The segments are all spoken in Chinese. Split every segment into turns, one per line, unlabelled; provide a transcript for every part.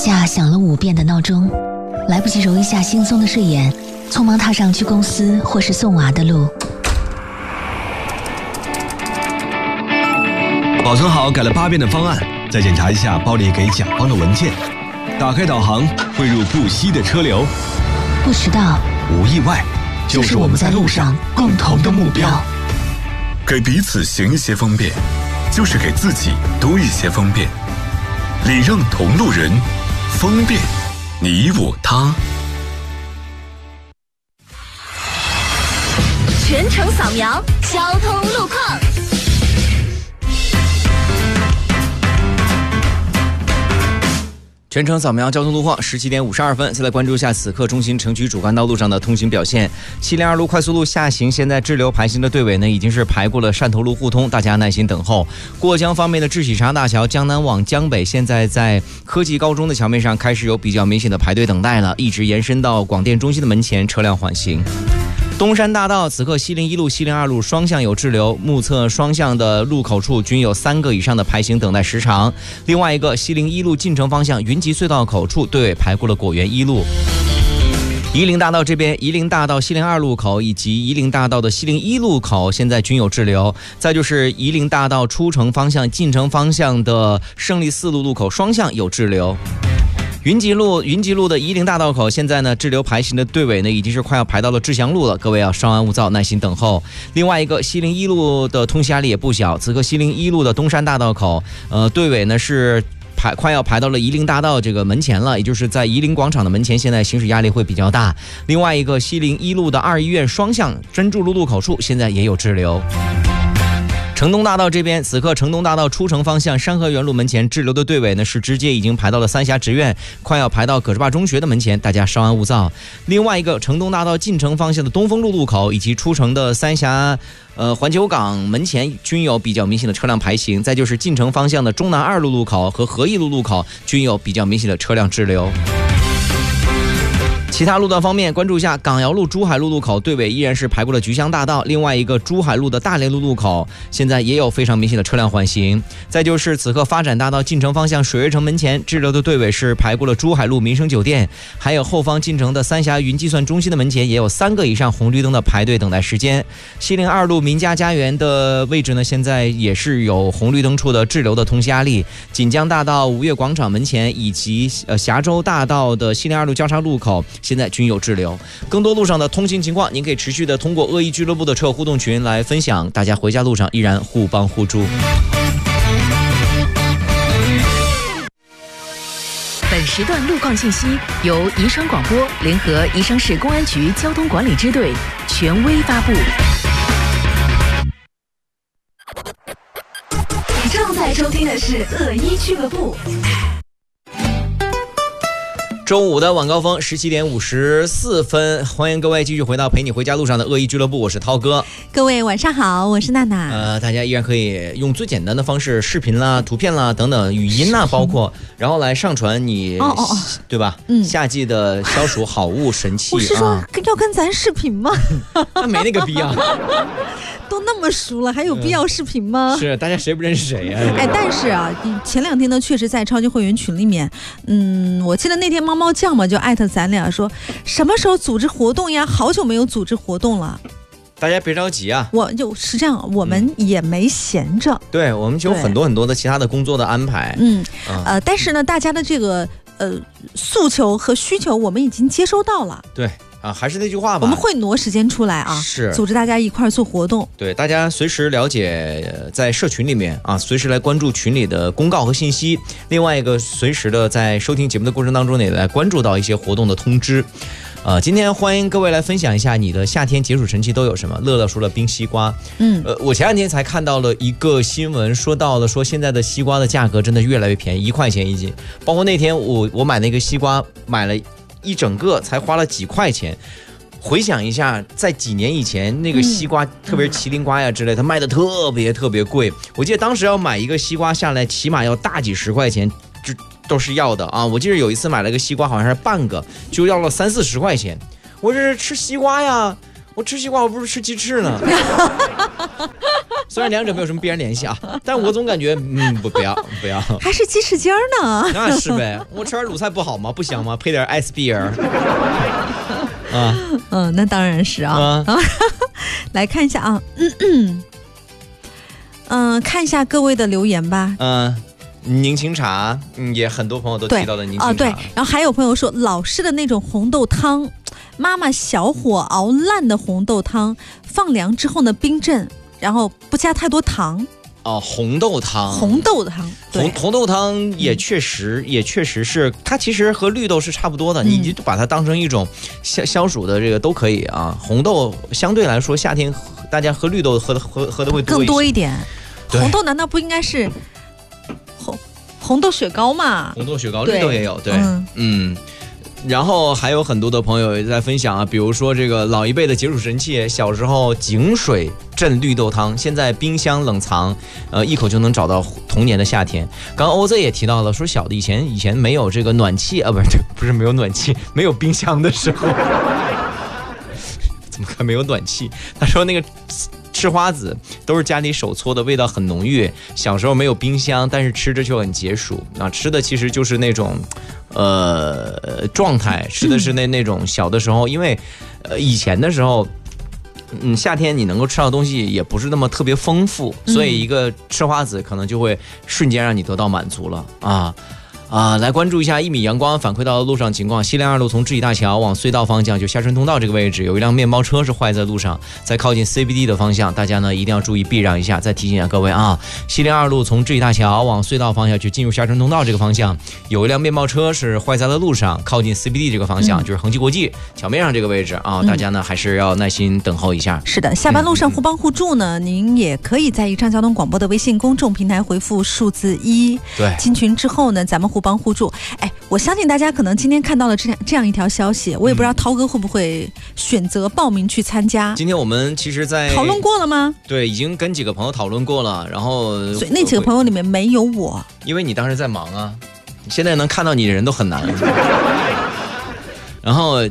下响了5遍的闹钟，来不及揉一下惺忪的睡眼，匆忙踏上去公司或是送娃的路。
保存好改了8遍的方案，再检查一下包里给甲方的文件。打开导航，汇入不息的车流。
不迟到，
无意外，就是我们在路上共同的目标。
给彼此行一些方便，就是给自己多一些方便。礼让同路人，方便你我他。
全程扫描交通路况。
全程扫描交通路况，17点52分。再来关注一下此刻中心城区主干道路上的通行表现。702路快速路下行，现在滞留排行的队尾呢，已经是排过了汕头路互通，大家耐心等候。过江方面的智喜茶大桥江南往江北，现在在科技高中的桥面上开始有比较明显的排队等待了，一直延伸到广电中心的门前，车辆缓行。东山大道此刻西陵1路、西陵2路双向有滞留，目测双向的路口处均有3个以上的排行等待时长。另外一个西陵1路进城方向云集隧道口处队尾排过了果园1路。夷陵大道这边，夷陵大道西陵2路口以及夷陵大道的西陵1路口现在均有滞留。再就是夷陵大道出城方向、进城方向的胜利4路路口双向有滞留。云集路的夷陵大道口，现在呢滞留排行的队尾呢已经是快要排到了志祥路了，各位要稍安勿躁，耐心等候。另外一个西陵1路的通行压力也不小，此刻西陵1路的东山大道口，队尾呢是快要排到了夷陵大道这个门前了，也就是在夷陵广场的门前，现在行驶压力会比较大。另外一个西陵1路的2医院双向珍珠路路口处，现在也有滞留。城东大道这边，此刻城东大道出城方向山河园路门前滞留的队尾呢是直接已经排到了三峡职院，快要排到葛士坝中学的门前，大家稍安勿躁。另外一个城东大道进城方向的东风路路口以及出城的三峡环球港门前均有比较明显的车辆排行，再就是进城方向的中南2路路口和合益路路口均有比较明显的车辆滞留。其他路段方面，关注一下港瑶路珠海路路口队尾依然是排过了菊香大道，另外一个珠海路的大连路路口现在也有非常明显的车辆缓行。再就是此刻发展大道进城方向水悦城门前滞留的队尾是排过了珠海路民生酒店，还有后方进城的三峡云计算中心的门前也有3个以上红绿灯的排队等待时间。西陵2路民家家园的位置呢，现在也是有红绿灯处的滞留的通行压力。锦江大道吴越广场门前以及峡州大道的西陵2路交叉路口现在均有滞留。更多路上的通行情况，您可以持续的通过恶意俱乐部的车友互动群来分享，大家回家路上依然互帮互助。
本时段路况信息由宜昌广播联合宜昌市公安局交通管理支队权威发布。你正在收听的是恶意俱乐部。
周五的晚高峰17点54分，欢迎各位继续回到陪你回家路上的恶意俱乐部，我是涛哥。
各位晚上好，我是娜娜。
大家依然可以用最简单的方式，视频啦、图片啦等等，语音啦包括，然后来上传你，对吧？夏季的消暑好物神器。
我是说，要跟咱视频吗？
那没那个必要。
都那么熟了，还有必要视频吗？
是，大家谁不认识谁呀？
但是啊，前2天呢，确实在超级会员群里面，我记得那天猫猫酱嘛就艾特咱俩说，什么时候组织活动呀？好久没有组织活动了。
大家别着急啊，
我就是这样，我们也没闲着。对，
我们就有很多很多的其他的工作的安排。
但是呢，大家的这个诉求和需求，我们已经接收到了。
对。还是那句话吧，
我们会挪时间出来啊，
是
组织大家一块做活动。
对，大家随时了解，在社群里面啊，随时来关注群里的公告和信息。另外一个，随时的在收听节目的过程当中呢，也来关注到一些活动的通知。今天欢迎各位来分享一下你的夏天解暑神器都有什么。乐乐说了冰西瓜，我前2天才看到了一个新闻，说现在的西瓜的价格真的越来越便宜，1块钱1斤。包括那天我买那个西瓜，买了一整个才花了几块钱。回想一下，在几年以前，那个西瓜，特别是麒麟瓜呀之类，它卖的特别特别贵。我记得当时要买一个西瓜下来，起码要大几10块钱，这都是要的啊。我记得有一次买了个西瓜，好像是半个，就要了30-40块钱。我这是吃西瓜呀， 我吃西瓜，我不是吃鸡翅呢。虽然两者没有什么必然联系啊，但我总感觉，不要，
还是鸡翅尖儿呢？
那是呗，我吃点卤菜不好吗？不香吗？配点艾斯比尔。啊，
那当然是啊。来看一下啊，看一下各位的留言吧。
柠清茶，也很多朋友都提到的柠清茶。
对，然后还有朋友说老式的那种红豆汤，妈妈小火熬烂的红豆汤，放凉之后呢冰镇，然后不加太多糖。
红豆汤，
对，
红豆汤也确实是，它其实和绿豆是差不多的，你就把它当成一种消暑的这个都可以啊。红豆相对来说夏天大家喝绿豆喝的会
更多一点。
红
豆难道不应该是红豆雪糕嘛？
红豆雪糕，绿豆也有，对，然后还有很多的朋友也在分享啊，比如说这个老一辈的解暑神器，小时候井水镇绿豆汤，现在冰箱冷藏，一口就能找到童年的夏天。刚刚 OZ 也提到了，说小的以前没有这个暖气啊，不是没有暖气，没有冰箱的时候，怎么看没有暖气？他说那个吃花子都是家里手搓的，味道很浓郁。小时候没有冰箱，但是吃着就很解暑啊。吃的其实就是那种，状态，吃的是那种小的时候，因为，以前的时候，夏天你能够吃到的东西也不是那么特别丰富，所以一个吃花子可能就会瞬间让你得到满足了啊。来关注一下1米阳光反馈到的路上情况。西凉2路从知己大桥往隧道方向，就下沉通道这个位置，有一辆面包车是坏在路上，在靠近 CBD 的方向，大家呢一定要注意避让一下。再提醒一下各位啊，西凉2路从知己大桥往隧道方向，就进入下沉通道这个方向，有一辆面包车是坏在了路上，靠近 CBD 这个方向，就是恒基国际桥面上这个位置啊，大家呢还是要耐心等候一下。
是的，下班路上互帮互助呢，您也可以在宜昌交通广播的微信公众平台回复数字1，
对，
进群之后呢，咱们互帮互助。我相信大家可能今天看到了这样一条消息，我也不知道涛哥会不会选择报名去参加。
今天我们其实在
讨论过了吗？对，
已经跟几个朋友讨论过了，然后
所以那几个朋友里面没有我，
因为你当时在忙啊，现在能看到你的人都很难。然后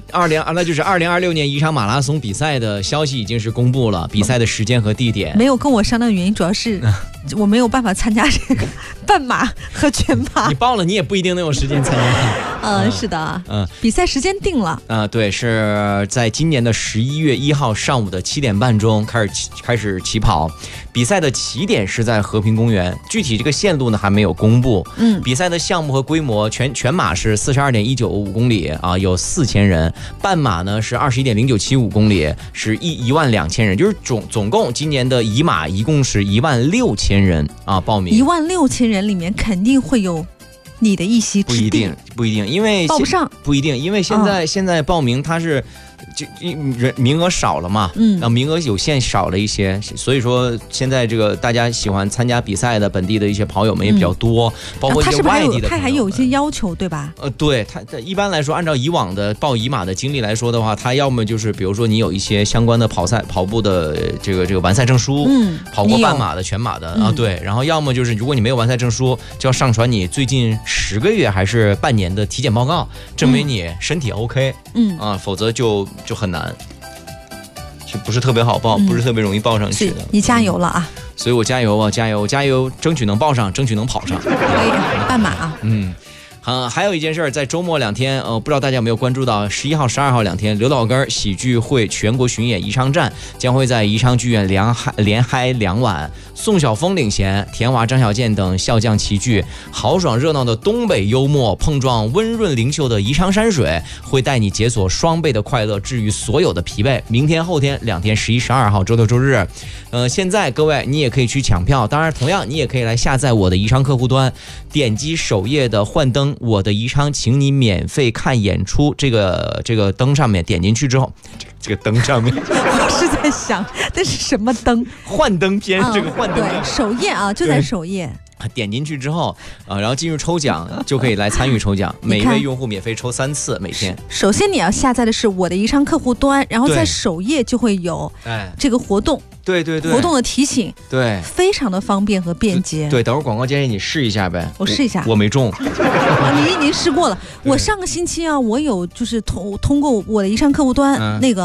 2026年宜昌马拉松比赛的消息已经是公布了，比赛的时间和地点。
没有跟我商量的原因主要是我没有办法参加这个半马和全马。
你报了你也不一定能有时间参加。
是的，比赛时间定了。
对，是在今年的11月1号上午的7点半钟开始起跑。比赛的起点是在和平公园，具体这个线路呢还没有公布。比赛的项目和规模，全马是42.195公里啊，有4000人；半马呢是21.0975公里，是12000人，就是总共今年的乙马一共是16000人啊报名。
16000人里面肯定会有你的一席之地。
不一定，因为
报不上。
不一定，因为现在报名它是。就名额少了嘛，名额有限少了一些，所以说现在这个大家喜欢参加比赛的本地的一些跑友们也比较多，包括一些外地的。
他还有一些要求，对吧？
对，他一般来说，按照以往的报乙马的经历来说的话，他要么就是比如说你有一些相关的跑步的这个完赛证书，跑过半马的、全马的啊，对，然后要么就是如果你没有完赛证书，就要上传你最近10个月还是半年的体检报告，证明你身体 OK，否则就很难，就不是特别好报，不是特别容易报上去的。
你加油了啊！
所以我加油啊，加油，争取能报上，争取能跑上。
可以，半马啊。
还有一件事，在周末2天，不知道大家有没有关注到11号、12号2天，刘老根喜剧会全国巡演宜昌站将会在宜昌剧院连嗨2晚，宋晓峰领衔，田娃、张小健等笑将齐聚，豪爽热闹的东北幽默碰撞温润灵秀的宜昌山水，会带你解锁双倍的快乐，治愈所有的疲惫。明天、后天2天，11、12号周六周日，现在各位你也可以去抢票，当然同样你也可以来下载我的宜昌客户端，点击首页的幻灯。我的宜昌，请你免费看演出。这个灯上面点进去之后，这个灯上面，
我是在想，这是什么灯？
幻灯片，这个幻灯片。
对，首页啊，就在首页。
点进去之后然后进入抽奖，就可以来参与抽奖。每一位用户免费抽3次，每天。首
先你要下载的是我的宜昌客户端，然后在首页就会有这个活动。
对，
活动的提醒，
对，
非常的方便和便捷。
对，等会儿广告建议你试一下呗。
我试一下，
我没中。
你已经试过了。我上个星期啊，我有就是通过我的宜昌客户端那个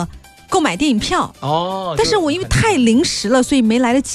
购买电影票。
哦，
但是我因为太临时了，所以没来得及